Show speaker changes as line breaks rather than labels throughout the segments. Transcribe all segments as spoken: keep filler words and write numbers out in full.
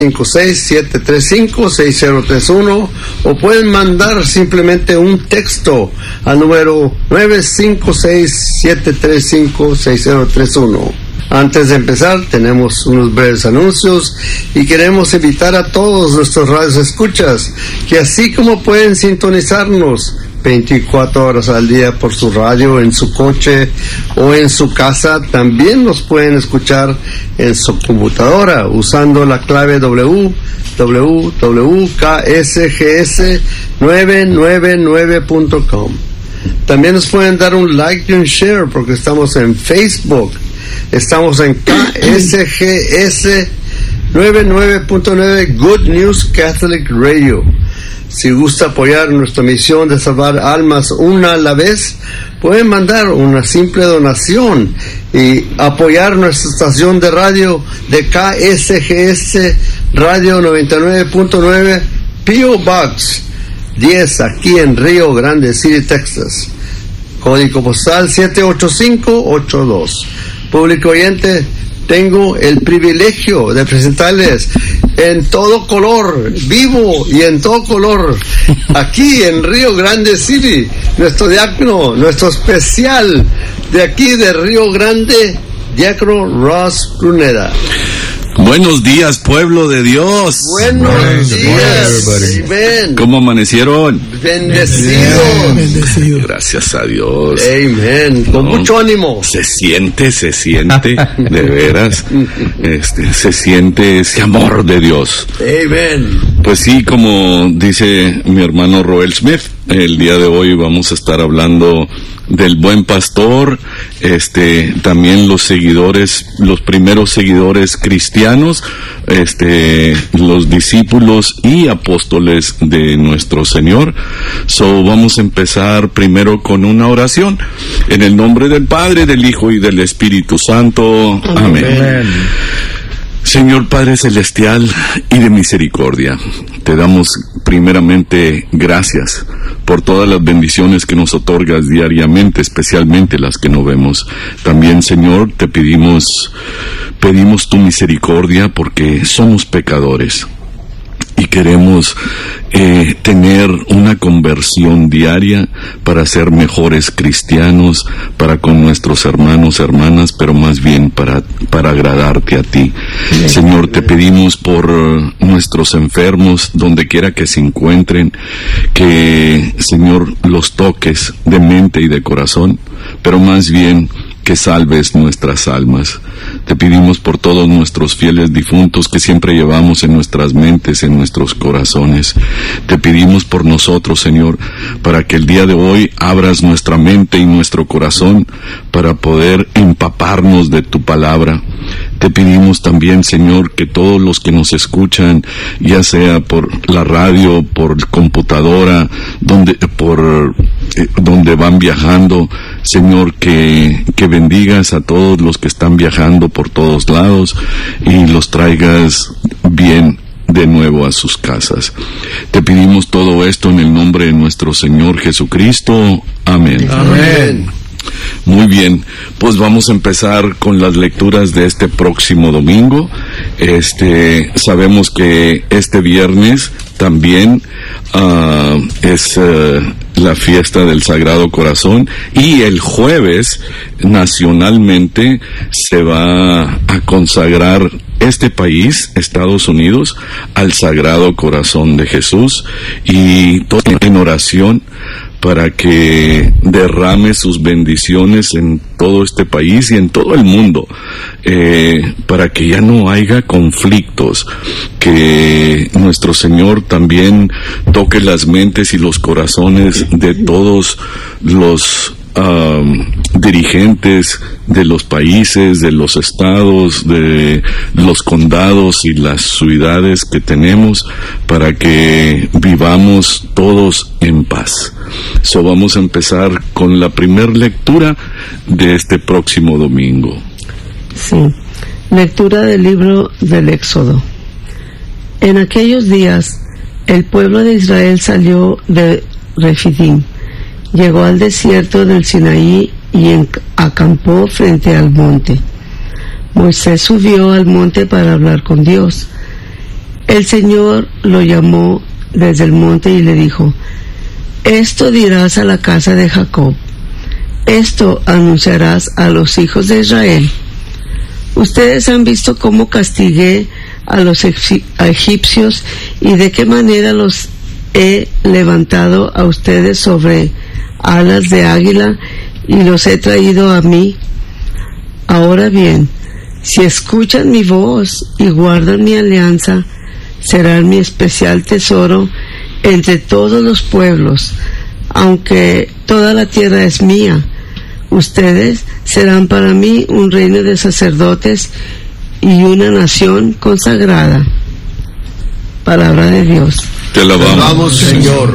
cinco seis, siete tres cinco, seis cero tres uno o pueden mandar simplemente un texto al número nueve cinco seis, siete tres cinco, seis cero tres uno. Antes de empezar, tenemos unos breves anuncios y queremos invitar a todos nuestros radios escuchas que así como pueden sintonizarnos veinticuatro horas al día por su radio, en su coche o en su casa, también nos pueden escuchar en su computadora usando la clave w w w punto k s g s nueve nueve nueve punto com. También nos pueden dar un like y un share porque estamos en Facebook. Estamos en K S G S noventa y nueve punto nueve Good News Catholic Radio. Si gusta apoyar nuestra misión de salvar almas una a la vez, pueden mandar una simple donación y apoyar nuestra estación de radio de K S G S Radio noventa y nueve punto nueve P O Box diez aquí en Rio Grande City, Texas. Código postal siete ocho cinco ocho dos. Público oyente, tengo el privilegio de presentarles en todo color, vivo y en todo color, aquí en Rio Grande City, nuestro diácono, nuestro especial de aquí de Rio Grande, diácono Ross Pruneda.
Buenos días, pueblo de Dios.
Buenos
Buenos
días.
Amen. ¿Cómo amanecieron?
Bendecidos.
Bendecido. Gracias a Dios.
Amén. Con
No,
mucho ánimo.
Se siente, se siente, de veras. Este, se siente ese amor de Dios.
Amén.
Pues sí, como dice mi hermano Roel Smith, el día de hoy vamos a estar hablando del buen pastor, este, también los seguidores, los primeros seguidores cristianos, este, los discípulos y apóstoles de nuestro Señor. So, vamos a empezar primero con una oración en el nombre del Padre, del Hijo y del Espíritu Santo. Amén. Amén. Señor Padre Celestial y de misericordia, te damos primeramente gracias por todas las bendiciones que nos otorgas diariamente, especialmente las que no vemos. También, Señor, te pedimos, pedimos tu misericordia porque somos pecadores y queremos eh, tener una conversión diaria para ser mejores cristianos, para con nuestros hermanos, hermanas, pero más bien para, para agradarte a ti. Sí. Señor, te pedimos por nuestros enfermos, donde quiera que se encuentren, que, Señor, los toques de mente y de corazón, pero más bien que salves nuestras almas. Te pedimos por todos nuestros fieles difuntos que siempre llevamos en nuestras mentes, en nuestros corazones. Te pedimos por nosotros, Señor, para que el día de hoy abras nuestra mente y nuestro corazón para poder empaparnos de tu palabra. Te pedimos también, Señor, que todos los que nos escuchan, ya sea por la radio, por computadora, donde, por, eh, donde van viajando, Señor, que, que bendigas a todos los que están viajando por todos lados y los traigas bien de nuevo a sus casas. Te pedimos todo esto en el nombre de nuestro Señor Jesucristo. Amén.
Amén.
Muy bien, pues vamos a empezar con las lecturas de este próximo domingo. Este, sabemos que este viernes también uh, es uh, la fiesta del Sagrado Corazón y el jueves nacionalmente se va a consagrar este país, Estados Unidos, al Sagrado Corazón de Jesús, y todo en oración para que derrame sus bendiciones en todo este país y en todo el mundo, eh, para que ya no haya conflictos, que nuestro Señor también toque las mentes y los corazones de todos los Um, dirigentes de los países, de los estados, de los condados y las ciudades que tenemos, para que vivamos todos en paz. So, vamos a empezar con la primer lectura de este próximo domingo.
Sí, lectura del libro del Éxodo. En aquellos días, el pueblo de Israel salió de Refidim, llegó al desierto del Sinaí y acampó frente al monte. Moisés subió al monte para hablar con Dios, El Señor lo llamó desde el monte y le dijo: esto dirás a la casa de Jacob, esto anunciarás a los hijos de Israel. Ustedes han visto cómo castigué a los egipcios y de qué manera los he levantado a ustedes sobre alas de águila y los he traído a mí. Ahora bien, si escuchan mi voz y guardan mi alianza, serán mi especial tesoro entre todos los pueblos. Aunque toda la tierra es mía, ustedes serán para mí un reino de sacerdotes y una nación consagrada. Palabra de Dios.
Te alabamos,
Te alabamos, Señor.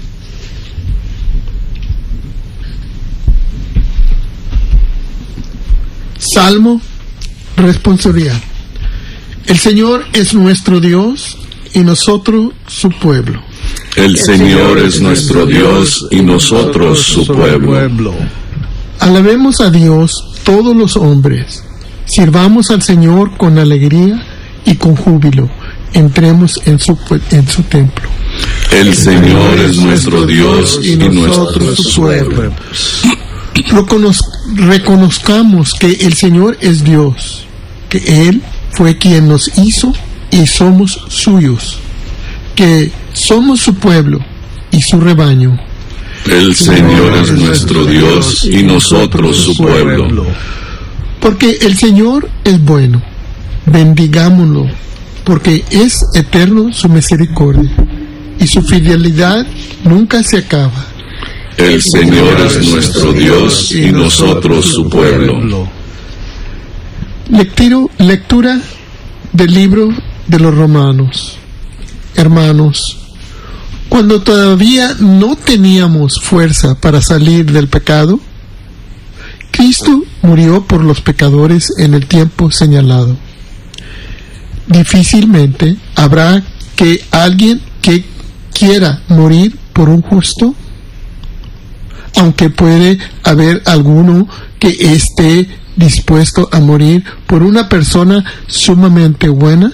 Salmo, responsabilidad. El Señor es nuestro Dios y nosotros su pueblo.
El Señor es nuestro Dios y nosotros su pueblo.
Alabemos a Dios todos los hombres. Sirvamos al Señor con alegría y con júbilo. Entremos en su, en su templo.
El Señor es nuestro Dios y nosotros su pueblo.
Reconoz- reconozcamos que el Señor es Dios, que Él fue quien nos hizo y somos suyos, que somos su pueblo y su rebaño.
El Señor es nuestro Dios y nosotros su pueblo.
Porque el Señor es bueno, bendigámoslo, porque es eterno su misericordia y su fidelidad nunca se acaba.
El Señor es nuestro Dios y nosotros su pueblo.
Lectiro, lectura del libro de los Romanos. Hermanos, cuando todavía no teníamos fuerza para salir del pecado, Cristo murió por los pecadores en el tiempo señalado. Difícilmente habrá que alguien que quiera morir por un justo, aunque puede haber alguno que esté dispuesto a morir por una persona sumamente buena.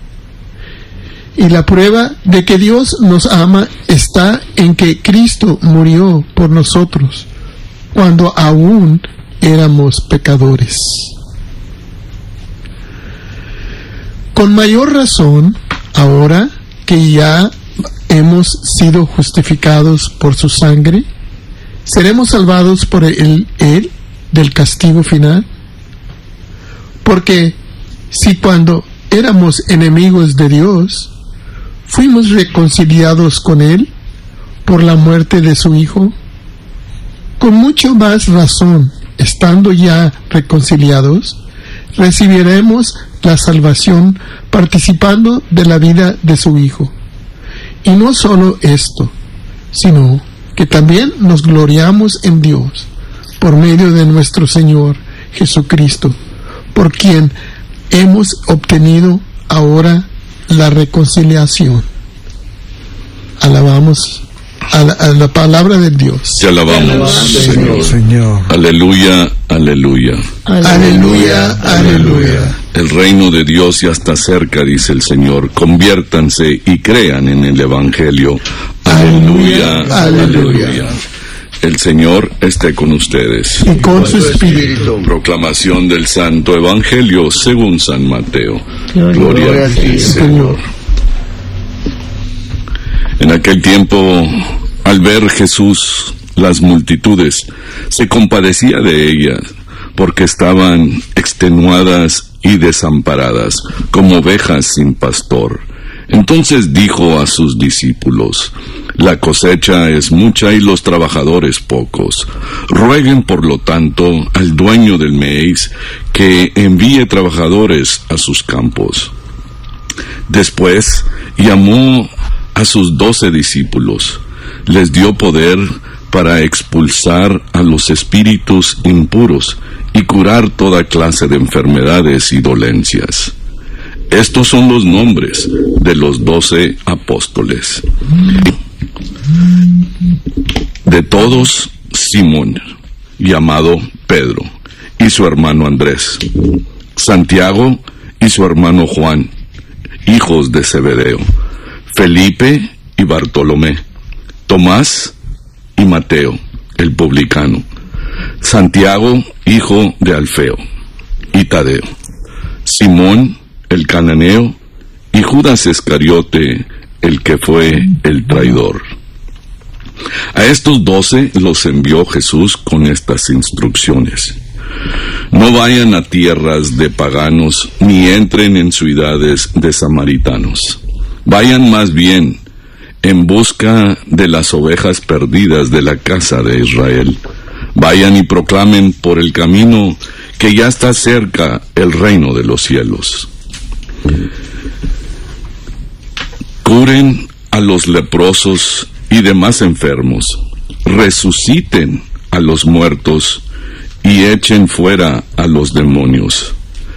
Y la prueba de que Dios nos ama está en que Cristo murió por nosotros cuando aún éramos pecadores. Con mayor razón, ahora que ya hemos sido justificados por su sangre, ¿seremos salvados por él, él del castigo final? Porque si cuando éramos enemigos de Dios, fuimos reconciliados con Él por la muerte de su Hijo, con mucho más razón, estando ya reconciliados, recibiremos la salvación participando de la vida de su Hijo. Y no solo esto, sino que también nos gloriamos en Dios por medio de nuestro Señor Jesucristo, por quien hemos obtenido ahora la reconciliación. Alabamos a la, a la palabra de Dios.
Te alabamos, Señor.
Señor.
Aleluya, aleluya.
Aleluya, aleluya.
El reino de Dios ya está cerca, dice el Señor. Conviértanse y crean en el Evangelio. Aleluya, aleluya. aleluya. El Señor esté con ustedes.
Y con su espíritu.
Proclamación del Santo Evangelio según San Mateo.
Gloria,
Gloria a ti, Señor. En aquel tiempo, al ver Jesús las multitudes, se compadecía de ellas, porque estaban extenuadas y desamparadas, como ovejas sin pastor. Entonces dijo a sus discípulos: la cosecha es mucha y los trabajadores pocos. Rueguen, por lo tanto, al dueño del maíz que envíe trabajadores a sus campos. Después llamó a sus doce discípulos, les dio poder para expulsar a los espíritus impuros y curar toda clase de enfermedades y dolencias. Estos son los nombres de los doce apóstoles. De todos, Simón, llamado Pedro, y su hermano Andrés, Santiago y su hermano Juan, hijos de Zebedeo, Felipe y Bartolomé, Tomás y Mateo, el publicano, Santiago, hijo de Alfeo, y Tadeo, Simón, el cananeo, y Judas Iscariote, el que fue el traidor. A estos doce los envió Jesús con estas instrucciones: no vayan a tierras de paganos, ni entren en ciudades de samaritanos. Vayan más bien en busca de las ovejas perdidas de la casa de Israel. Vayan y proclamen por el camino que ya está cerca el reino de los cielos. Curen a los leprosos y demás enfermos, resuciten a los muertos y echen fuera a los demonios.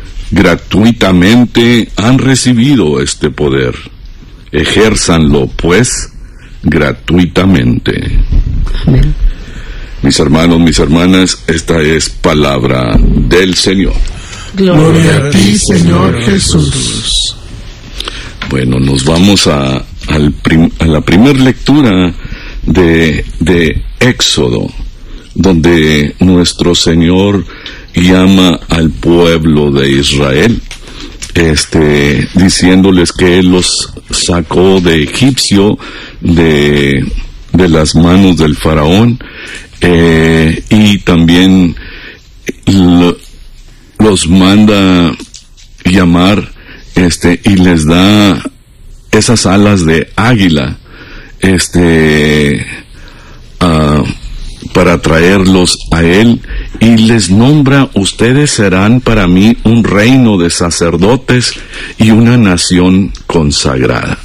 Gratuitamente han recibido este poder. Ejérzanlo, pues, gratuitamente.
Amén.
Mis hermanos, mis hermanas, esta es palabra del Señor.
Gloria a ti, Señor Jesús.
Bueno, nos vamos a, al prim, a la primera lectura de, de Éxodo, donde nuestro Señor llama al pueblo de Israel, este, diciéndoles que Él los sacó de Egipcio, de, de las manos del faraón, eh, y también lo, los manda llamar, este, y les da esas alas de águila, este, uh, para traerlos a Él, y les nombra: ustedes serán para mí un reino de sacerdotes y una nación consagrada.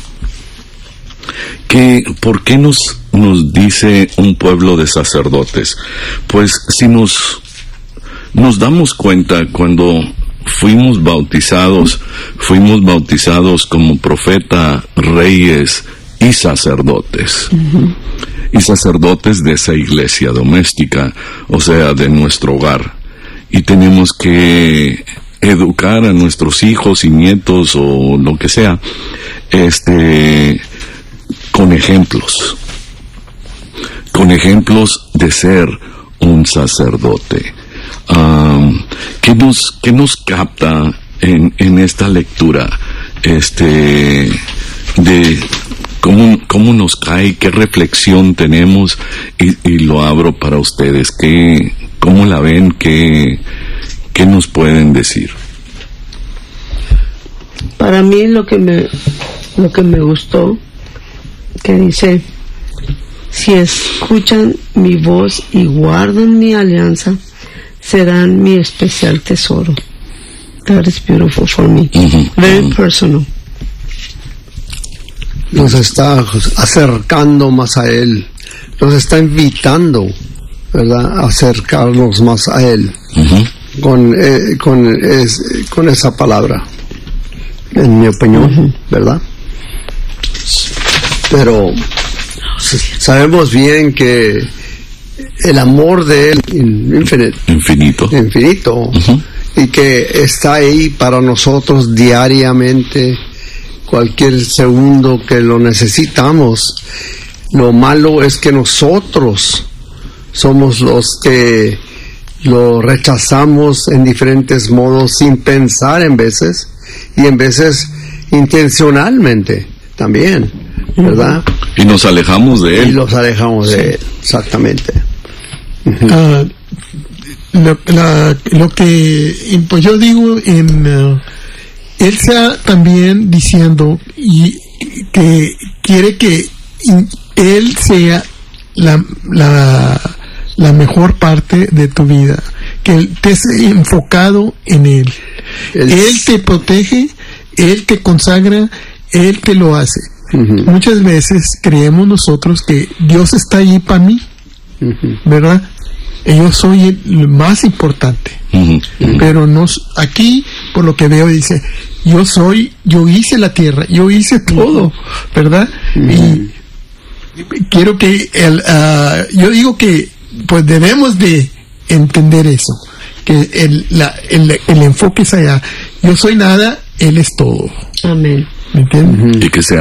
¿Qué, ¿Por qué nos, nos dice un pueblo de sacerdotes? Pues si nos, nos damos cuenta, cuando fuimos bautizados, fuimos bautizados como profeta, reyes y sacerdotes. Uh-huh. Y sacerdotes de esa iglesia doméstica, o sea, de nuestro hogar. Y tenemos que educar a nuestros hijos y nietos o lo que sea, este, con ejemplos. Con ejemplos de ser un sacerdote. Um, ¿qué nos, qué nos capta en, en esta lectura? Este, de cómo, cómo nos cae, qué reflexión tenemos, y, y lo abro para ustedes. ¿Qué, cómo la ven? ¿Qué, qué nos pueden decir?
Para mí lo que me, lo que me gustó, que dice: si escuchan mi voz y guardan mi alianza, serán mi especial tesoro. That is beautiful for me. Mm-hmm. Very mm-hmm. personal.
Nos está acercando más a Él. Nos está invitando, ¿verdad?, a acercarnos más a Él. Mm-hmm. Con, eh, con, es, con esa palabra, en mi opinión, mm-hmm. ¿verdad? Pero sabemos bien que el amor de Él infinito,
infinito,
infinito uh-huh. y que está ahí para nosotros diariamente, cualquier segundo que lo necesitamos. Lo malo es que nosotros somos los que lo rechazamos en diferentes modos, sin pensar en veces, y en veces intencionalmente también, ¿verdad?
Y nos alejamos de Él.
Y nos alejamos sí. de Él, exactamente.
Uh, lo, la, lo que pues yo digo en uh, Él está también diciendo y que quiere que in, Él sea la, la la mejor parte de tu vida, que estés enfocado en Él. El... Él te protege, Él te consagra, Él te lo hace. Uh-huh. Muchas veces creemos nosotros que Dios está ahí para mí, uh-huh. ¿verdad? Yo soy el más importante, uh-huh. Uh-huh. pero nos, aquí por lo que veo dice: yo soy, yo hice la tierra, yo hice todo, ¿verdad? Uh-huh. Y quiero que el, uh, yo digo que pues debemos de entender eso, que el, la, el, el enfoque es allá. Yo soy nada, Él es todo.
Amén.
¿Me entiendes?
Y que sea